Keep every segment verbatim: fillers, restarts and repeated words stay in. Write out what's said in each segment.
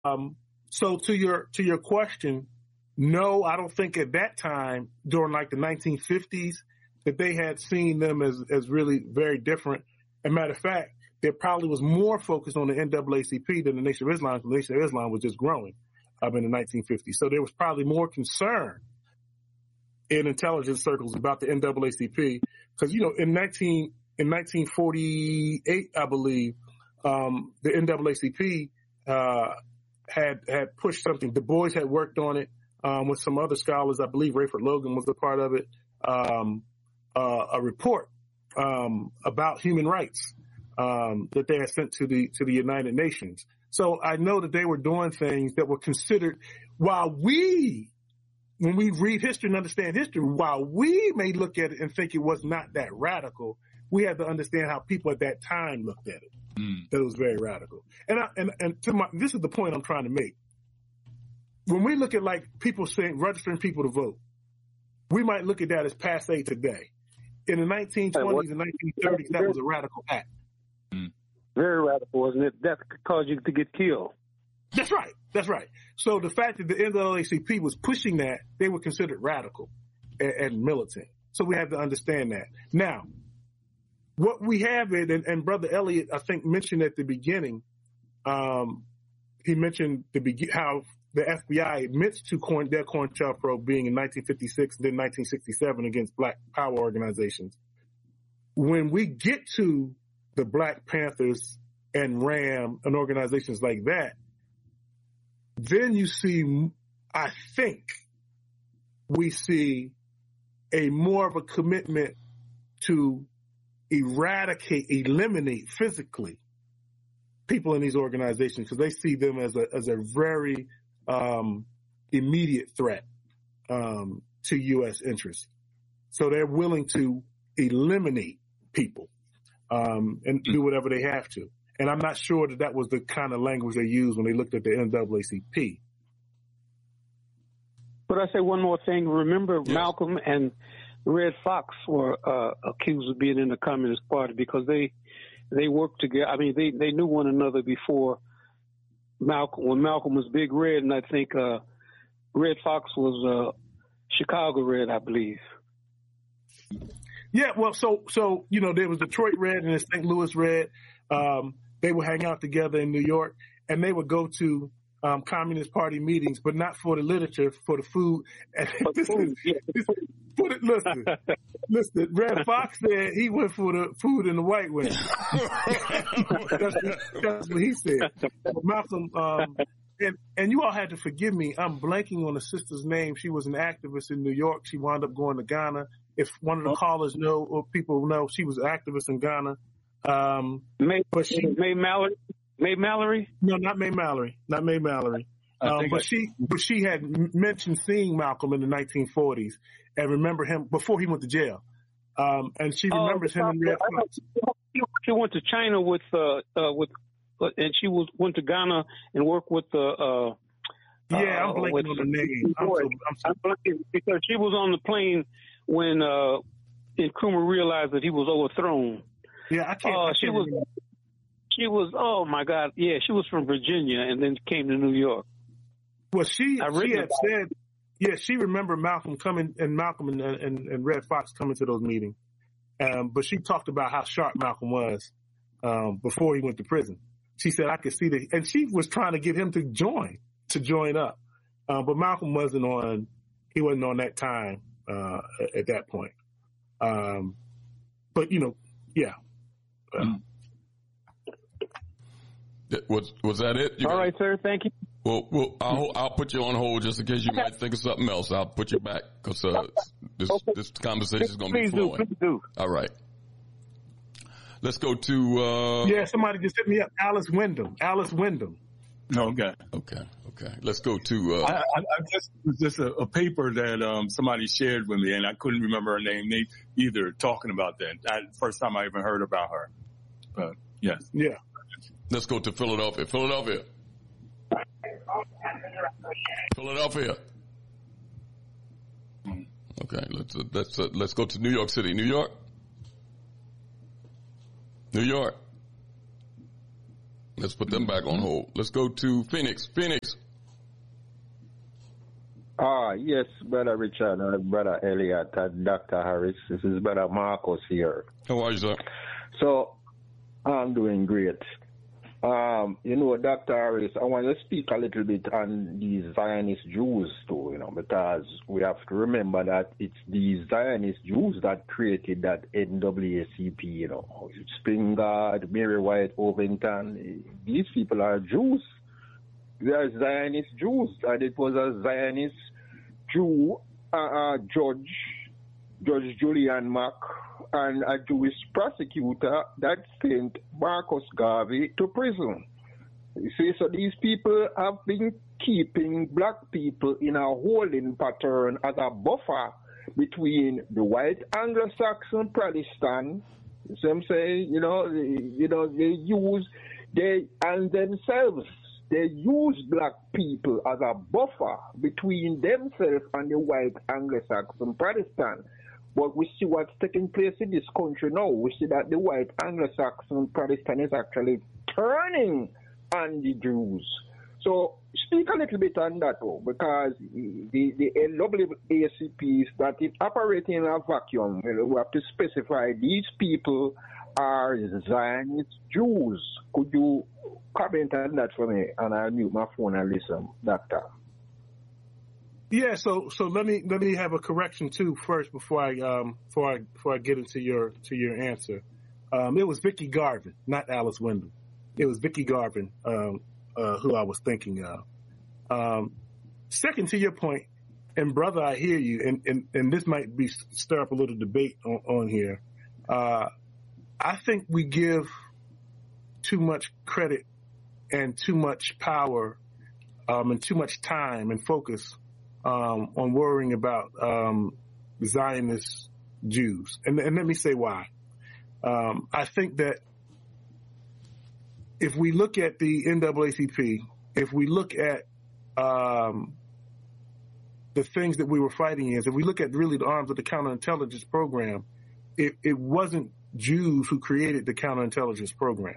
Um, so to your to your question, no, I don't think at that time during like the nineteen fifties that they had seen them as as really very different. As a matter of fact, there probably was more focused on the N double A C P than the Nation of Islam, because the Nation of Islam was just growing up in the nineteen fifties. So there was probably more concern in intelligence circles about the N double A C P, because, you know, in nineteen in nineteen forty-eight, I believe, um, the N double A C P uh, had had pushed something. Du Bois had worked on it um, with some other scholars. I believe Rayford Logan was a part of it. Um, uh, a report um, about human rights um, that they had sent to the to the United Nations. So I know that they were doing things that were considered, while we, when we read history and understand history, while we may look at it and think it was not that radical, we have to understand how people at that time looked at it. Mm. That it was very radical. And I, and and to my, this is the point I'm trying to make. When we look at like people saying registering people to vote, we might look at that as passe today. In the nineteen twenties and nineteen thirties, that was a radical act. Mm. Very radical, isn't it? That could cause you to get killed. That's right. That's right. So the fact that the N double A C P was pushing that, they were considered radical and, and militant. So we have to understand that. Now, what we have it, and, and Brother Elliott, I think, mentioned at the beginning, um, he mentioned the be- how the F B I admits to coin, their COINTELPRO being in nineteen fifty-six and then nineteen sixty-seven against Black Power organizations. When we get to the Black Panthers and RAM and organizations like that, then you see, I think, we see a more of a commitment to eradicate, eliminate physically people in these organizations, because they see them as a as a very um, immediate threat um, to U S interests. So they're willing to eliminate people um, and do whatever they have to. And I'm not sure that that was the kind of language they used when they looked at the N double A C P. But I say one more thing. Remember, yes. Malcolm and Red Fox were uh, accused of being in the Communist Party because they they worked together. I mean, they, they knew one another before Malcolm. When Malcolm was Big Red, and I think uh, Red Fox was uh, Chicago Red, I believe. Yeah, well, so so you know, there was Detroit Red and Saint Louis Red. Um, they would hang out together in New York, and they would go to um, Communist Party meetings, but not for the literature, for the food. And this is, this, put it, listen, listen. Red Fox said he went for the food and the white women. that's, that's what he said. Malcolm, um, and and you all had to forgive me. I'm blanking on the sister's name. She was an activist in New York. She wound up going to Ghana. If one of the callers know or people know, she was an activist in Ghana. Um, May, but she, May Mallory, May Mallory? No, not May Mallory, not May Mallory. Um, but I, she, but she had mentioned seeing Malcolm in the nineteen forties and remember him before he went to jail. Um, and she remembers uh, him in Red Fox. She went to China with, uh, uh, with, uh, and she was went to Ghana and worked with the. Uh, yeah, I'm blanking uh, on the name. I'm so, I'm so, I'm blanking because she was on the plane when uh, Nkrumah realized that he was overthrown. Yeah, I can't. Uh, I can't she was. remember. She was. Oh my God! Yeah, she was from Virginia and then came to New York. Well, she she had said, yeah, she remembered Malcolm coming and Malcolm and, and, and Red Fox coming to those meetings. Um, but she talked about how sharp Malcolm was um, before he went to prison. She said I could see that, and she was trying to get him to join to join up. Um, but Malcolm wasn't on. He wasn't on that time uh, at that point. Um, but you know, yeah. Um, was was that it? You All right, sir. Thank you. Well, well, I'll I'll put you on hold just in case you might think of something else. I'll put you back because uh, this okay. this conversation is going to be flowing. Do, please do. All right. Let's go to. Uh, yeah, somebody just hit me up. Alice Wyndham. Alice Wyndham. Okay. Okay. Okay. Let's go to. Uh, I, I, I just it was just a, a paper that um, somebody shared with me, and I couldn't remember her name either. Talking about that, I, first time I even heard about her. But yes. Yeah. Let's go to Philadelphia. Philadelphia. Philadelphia. Okay. Let's uh, let's uh, let's go to New York City. New York. New York. Let's put them back on hold. Let's go to Phoenix. Phoenix. Ah, yes, Brother Richard, uh, Brother Elliott, and Doctor Harris. This is Brother Marcus here. How are you, sir? So, I'm doing great. Um, you know, Doctor Harris, I want to speak a little bit on these Zionist Jews too, you know, because we have to remember that it's these Zionist Jews that created that N double A C P, you know, Springard, Mary White Ovington. These people are Jews. They are Zionist Jews, and it was a Zionist Jew uh, uh, judge, Judge Julian Mack, and a Jewish prosecutor that sent Marcus Garvey to prison. You see, so these people have been keeping black people in a holding pattern as a buffer between the white Anglo-Saxon Protestant, you see what I'm saying? You know, you know, they use, they, and themselves, they use black people as a buffer between themselves and the white Anglo-Saxon Protestant. But we see what's taking place in this country now. We see that the white Anglo-Saxon Protestant is actually turning on the Jews. So speak a little bit on that, though, because the, the N double A C Ps that is operating in a vacuum, we have to specify these people are Zionist Jews. Could you comment on that for me? And I'll mute my phone and listen, Doctor. Yeah, so so let me let me have a correction too first before I um before I before I get into your to your answer. Um, it was Vicky Garvin, not Alice Wyndham. It was Vicky Garvin um, uh, who I was thinking of. Um, second, to your point, and brother, I hear you, and and, and this might be stir up a little debate on, on here. Uh, I think we give too much credit and too much power um, and too much time and focus um, on worrying about um, Zionist Jews. And, and let me say why. Um, I think that if we look at the N double A C P, if we look at um, the things that we were fighting against, if we look at really the arms of the counterintelligence program, it, it wasn't Jews who created the counterintelligence program.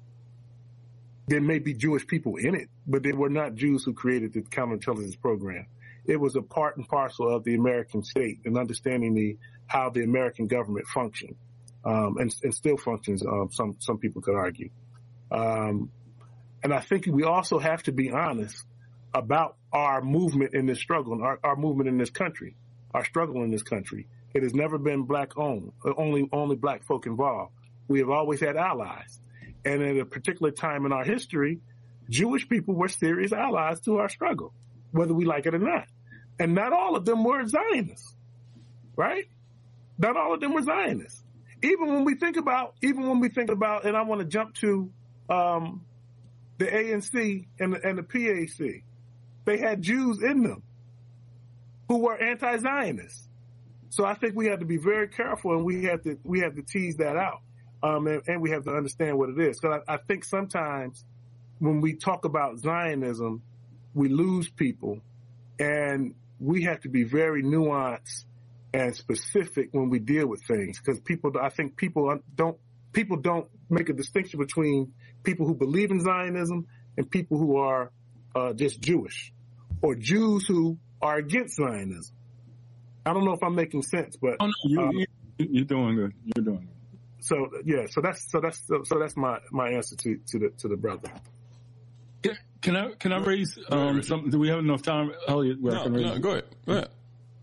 There may be Jewish people in it, but they were not Jews who created the counterintelligence program. It was a part and parcel of the American state and understanding the how the American government functioned, um, and, and still functions. Um, some some people could argue, um, and I think we also have to be honest about our movement in this struggle and our, our movement in this country, our struggle in this country. It has never been black owned, only only black folk involved. We have always had allies. And at a particular time in our history, Jewish people were serious allies to our struggle, whether we like it or not. And not all of them were Zionists, right? Not all of them were Zionists. Even when we think about, even when we think about, and I want to jump to um, the A N C and the, and the P A C, they had Jews in them who were anti-Zionists. So I think we have to be very careful, and we have to we have to tease that out. Um, and, and we have to understand what it is. Because I, I think sometimes when we talk about Zionism, we lose people, and we have to be very nuanced and specific when we deal with things. Because people, I think people don't people don't make a distinction between people who believe in Zionism and people who are uh, just Jewish, or Jews who are against Zionism. I don't know if I'm making sense, but oh, no, you, um, you, you're doing good. You're doing good. So yeah, so that's so that's so that's my, my answer to, to the to the brother. Can, can I can I raise um, something? Do we have enough time, Elliot? Where no, I can raise no, go ahead. Go ahead.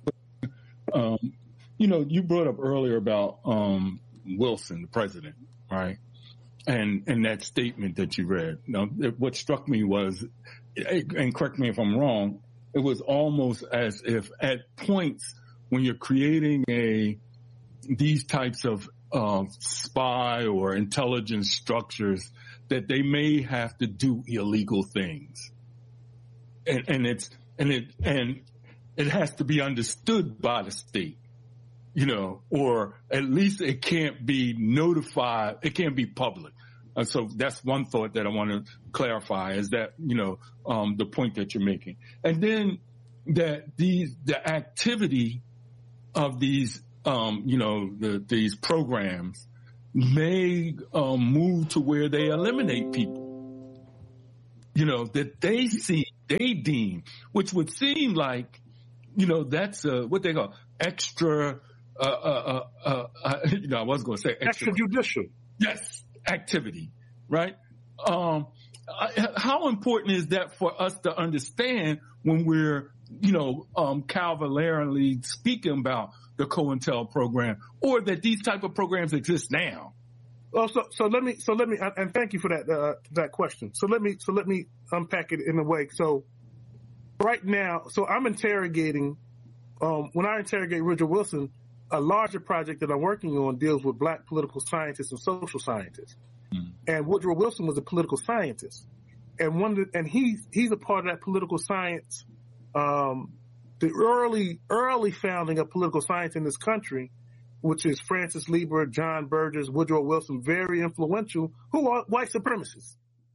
Um, you know, you brought up earlier about um, Wilson, the president, right? And and that statement that you read. Now, what struck me was, and correct me if I'm wrong, it was almost as if at points when you're creating a these types of Uh, spy or intelligence structures, that they may have to do illegal things, and, and it's and it and it has to be understood by the state, you know, or at least it can't be notified. It can't be public. Uh, so that's one thought that I want to clarify, is that, you know, um, the point that you're making, and then that these the activity of these. Um, you know, the, these programs may um, move to where they eliminate people. you know, that they see, they deem, which would seem like, you know, that's uh, what they call extra, uh, uh, uh, uh, you know, I was going to say extra, extrajudicial. Yes, activity, right? Um, how important is that for us to understand when we're, you know, um, cavalierly speaking about the COINTEL program, or that these type of programs exist now? Well, so so let me so let me and thank you for that uh, that question. So let me so let me unpack it in a way. So right now, so I'm interrogating. Um, when I interrogate Woodrow Wilson, a larger project that I'm working on deals with Black political scientists and social scientists. Mm-hmm. And Woodrow Wilson was a political scientist, and one of the, and he's he's a part of that political science. Um, the early early founding of political science in this country, which is Francis Lieber, John Burgess, Woodrow Wilson, very influential, who are white supremacists,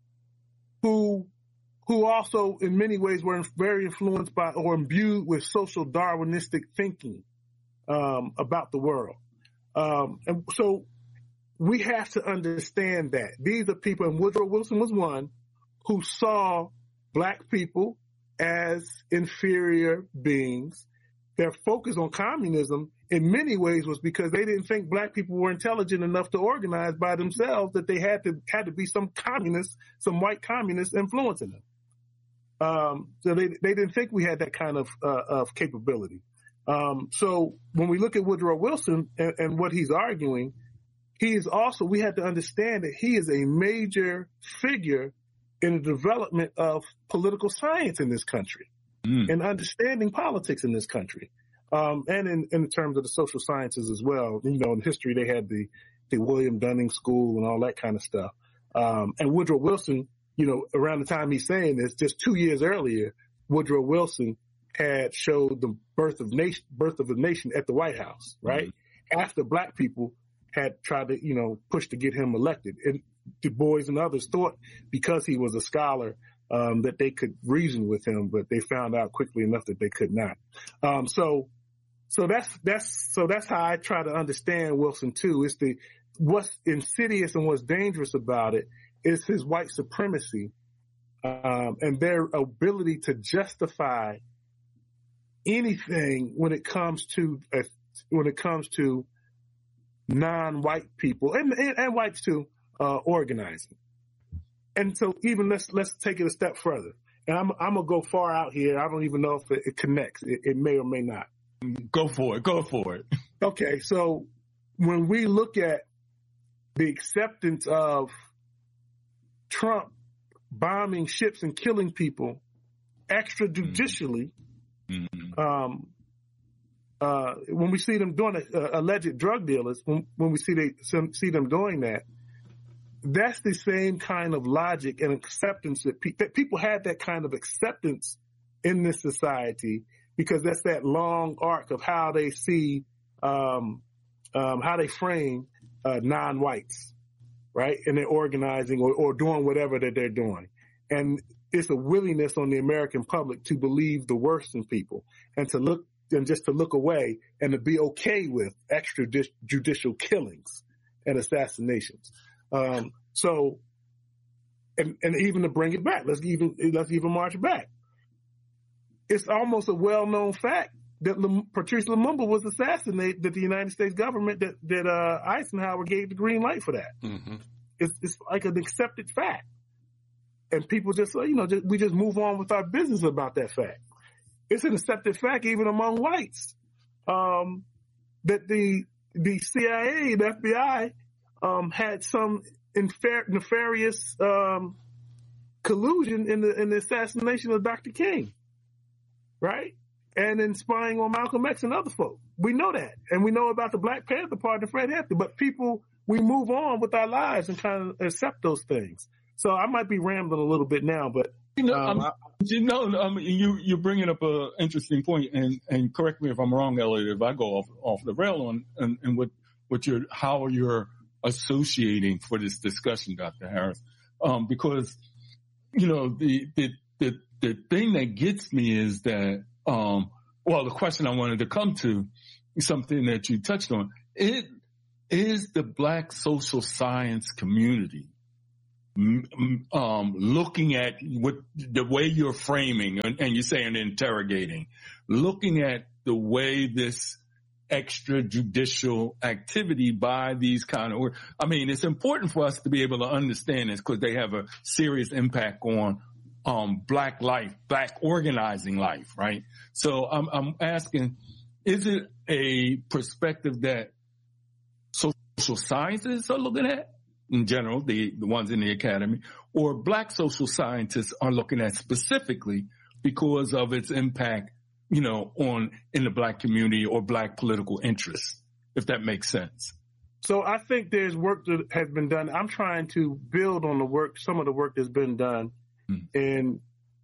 who who also in many ways were very influenced by or imbued with social Darwinistic thinking um, about the world. Um, and so we have to understand that these are people, and Woodrow Wilson was one, who saw Black people as inferior beings. Their focus on communism in many ways was because they didn't think Black people were intelligent enough to organize by themselves, that they had to had to be some communist, some white communist influencing them. Um, so they they didn't think we had that kind of uh, of capability. Um, so when we look at Woodrow Wilson and, and what he's arguing, he is also, we have to understand that he is a major figure in the development of political science in this country. Mm. And understanding politics in this country, um, and in, in terms of the social sciences as well. You know, in history, they had the, the William Dunning School and all that kind of stuff. Um, and Woodrow Wilson, you know, around the time he's saying this, just two years earlier, Woodrow Wilson had showed the birth of nation, birth of a nation at the White House, right? Mm-hmm. After Black people had tried to, you know, push to get him elected. And Du Bois and others thought because he was a scholar, Um, that they could reason with him, but they found out quickly enough that they could not. Um, so, so that's that's so that's how I try to understand Wilson too. It's the what's insidious and what's dangerous about it is his white supremacy um, and their ability to justify anything when it comes to uh, when it comes to non-white people and and, and whites too uh, organizing. And so even let's let's take it a step further. And I'm I'm gonna go far out here. I don't even know if it, it connects. It, it may or may not. Go for it. Go for it. Okay, so when we look at the acceptance of Trump bombing ships and killing people extrajudicially, mm-hmm. um, uh, when we see them doing it, uh, alleged drug dealers, when when we see they see them doing that. That's the same kind of logic and acceptance that, pe- that people had that kind of acceptance in this society because that's that long arc of how they see, um, um, how they frame uh, non-whites, right? And they're organizing or, or doing whatever that they're doing. And it's a willingness on the American public to believe the worst in people and to look and just to look away and to be okay with extrajudicial killings and assassinations. Um, so, and, and even to bring it back, let's even, let's even march back. It's almost a well-known fact that Lem- Patrice Lumumba was assassinated, that the United States government, that, that, uh, Eisenhower gave the green light for that. Mm-hmm. It's, it's like an accepted fact. And people just, you know, just, we just move on with our business about that fact. It's an accepted fact even among whites, um, that the, the C I A, the F B I, Um, had some infer- nefarious um, collusion in the in the assassination of Doctor King, right? And in spying on Malcolm X and other folks. We know that. And we know about the Black Panther Party, Fred Hampton. But people, we move on with our lives and kind of accept those things. So I might be rambling a little bit now, but you know, um, I, you know, um, you you're bringing up an interesting point, and and correct me if I'm wrong, Elliot, if I go off off the rail on and, and what what you're how you're associating for this discussion, Doctor Harris, um, because, you know, the, the, the, the thing that gets me is that, um, well, the question I wanted to come to is something that you touched on. It is the Black social science community um, looking at what the way you're framing and, and you're saying interrogating, looking at the way this extrajudicial activity by these kind of, I mean, it's important for us to be able to understand this because they have a serious impact on um, black life, black organizing life, right? So I'm, I'm asking, is it a perspective that social scientists are looking at in general, the, the ones in the academy, or black social scientists are looking at specifically because of its impact, you know, on in the black community or black political interests, if that makes sense? So I think there's work that has been done. I'm trying to build on the work, some of the work that's been done hmm. in,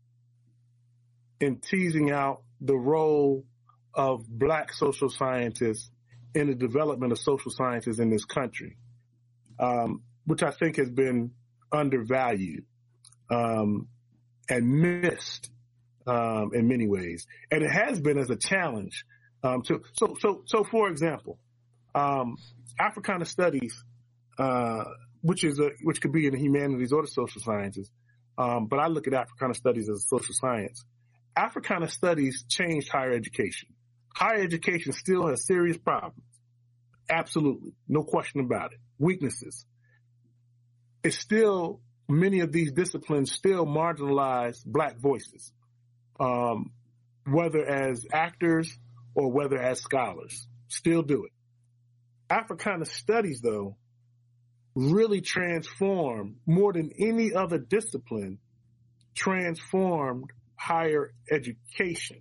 in teasing out the role of black social scientists in the development of social sciences in this country, um, which I think has been undervalued um, and missed um, in many ways. And it has been as a challenge. Um, to, so, so, so for example, um, Africana studies, uh, which is a, which could be in the humanities or the social sciences, um, but I look at Africana studies as a social science. Africana studies changed higher education. Higher education still has serious problems. Absolutely. No question about it. Weaknesses. It's still, many of these disciplines still marginalize black voices, um, whether as actors or whether as scholars. Still do it. Africana studies, though, really transformed, more than any other discipline, transformed higher education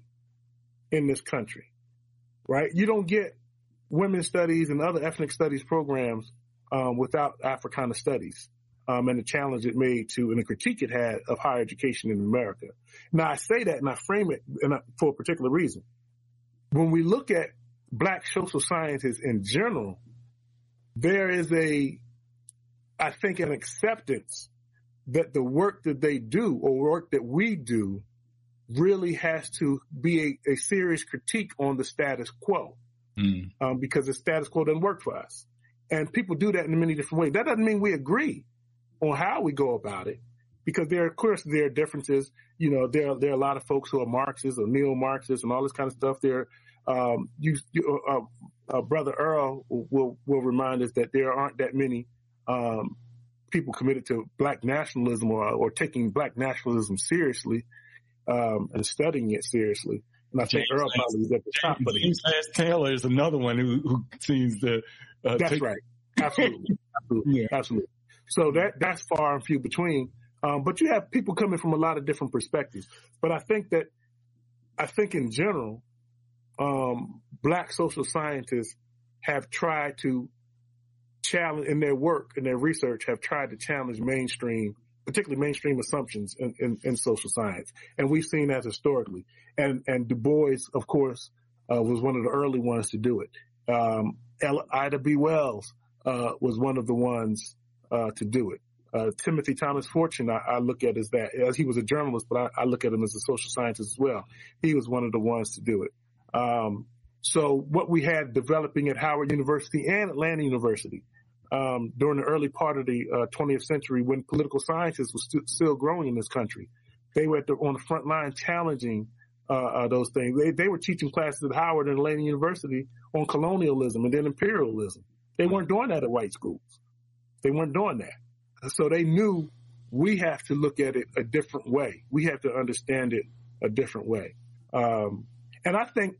in this country, right? You don't get women's studies and other ethnic studies programs um, without Africana studies um, and the challenge it made to and the critique it had of higher education in America. Now, I say that and I frame it in a, for a particular reason. When we look at black social scientists in general, there is a, I think, an acceptance that the work that they do or work that we do really has to be a, a serious critique on the status quo. Mm. Um, because the status quo doesn't work for us. And people do that in many different ways. That doesn't mean we agree on how we go about it, because there, of course, there are differences. You know, there, there are a lot of folks who are Marxists or neo-Marxists and all this kind of stuff. There, um, you, you uh, uh, Brother Earl will, will remind us that there aren't that many, um, people committed to black nationalism or, or taking black nationalism seriously, um, and studying it seriously. And I think James Earl probably is at the top. But James Lance Taylor is another one who, who seems to. Uh, that's take... right. Absolutely. Absolutely. Yeah. Absolutely. So that that's far and few between. Um, but you have people coming from a lot of different perspectives. But I think that, I think in general, um, black social scientists have tried to challenge in their work and their research have tried to challenge mainstream, particularly mainstream assumptions in, in, in social science. And we've seen that historically. And, and Du Bois, of course, uh, was one of the early ones to do it. Um, Ida B. Wells, uh, was one of the ones, uh, to do it. Uh, Timothy Thomas Fortune, I, I look at as that, as he was a journalist, but I, I look at him as a social scientist as well. He was one of the ones to do it. Um, so what we had developing at Howard University and Atlanta University, um, during the early part of the uh, twentieth century when political sciences was st- still growing in this country, they were at the, on the front line challenging uh, uh, those things. They, they were teaching classes at Howard and Atlanta University on colonialism and then imperialism. They weren't doing that at white schools. They weren't doing that. So they knew we have to look at it a different way. We have to understand it a different way. Um, and I think,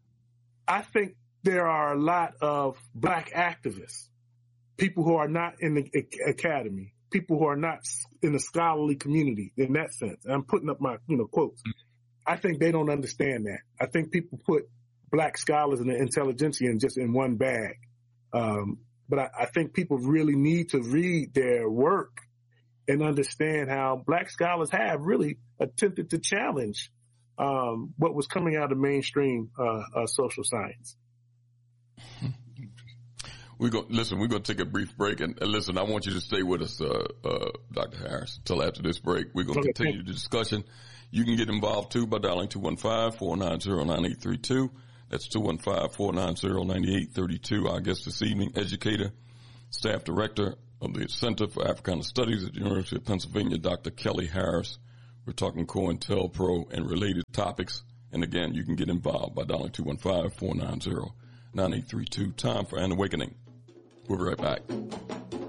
I think there are a lot of black activists, people who are not in the academy, people who are not in the scholarly community in that sense. I'm putting up my, you know, quotes. I think they don't understand that. I think people put black scholars and the intelligentsia in just in one bag. Um, but I, I think people really need to read their work and understand how black scholars have really attempted to challenge um, what was coming out of mainstream uh, uh, social science. We're going listen. We're going to take a brief break, and uh, listen. I want you to stay with us, uh, uh, Doctor Harris, until after this break. We're going to okay, continue the discussion. You can get involved too by dialing two one five, four nine zero, nine eight three two. That's two one five, four nine zero, nine eight three two. Our guest this evening, educator, staff director of the Center for Africana Studies at the University of Pennsylvania, Doctor Kelly Harris. We're talking COINTELPRO and related topics. And again, you can get involved by dialing two one five, four nine zero, nine eight three two. Time for an Awakening. We'll be right back.